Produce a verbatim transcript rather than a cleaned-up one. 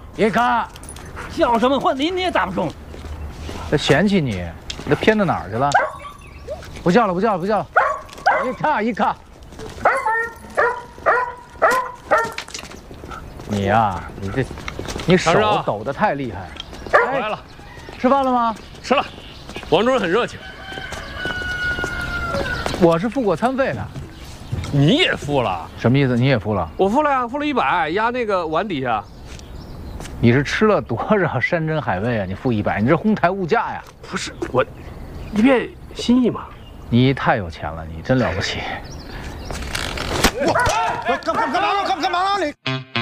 一卡， 叫什么唤你你也打不中。 他嫌弃你，你偏到哪儿去了？不叫了，不叫了，不叫了。一卡一卡。你呀、啊，你这，你手抖得太厉害。 我来了， 吃饭了吗？ 吃了。王主任很热情。 我是付过餐费的。 你也付了？ 什么意思？你也付了？ 我付了呀，付了一百，压那个碗底下。 你是吃了多少山珍海味啊？你付一百，你这哄抬物价呀？ 不是我，你别心意嘛。 你太有钱了，你真了不起。 我干干干嘛呢？干干嘛呢你？